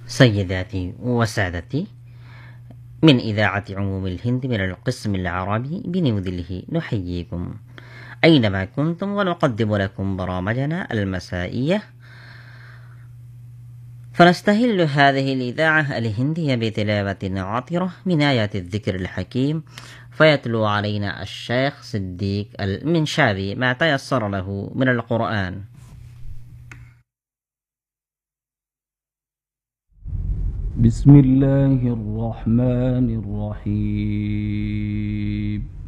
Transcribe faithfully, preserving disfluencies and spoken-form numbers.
سيداتي وسادتي، من إذاعة عموم الهند من القسم العربي بنيودلهي نحييكم أينما كنتم، ونقدم لكم برامجنا المسائية. فنستهل هذه الإذاعة الهندية بتلاوة عطرة من آيات الذكر الحكيم، فيتلو علينا الشيخ صديق المنشابي ما تيسر له من القرآن. بسم الله الرحمن الرحيم.